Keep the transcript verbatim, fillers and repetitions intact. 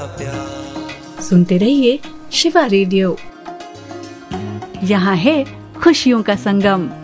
प्यार। सुनते रहिए शिवा रेडियो, यहाँ है खुशियों का संगम।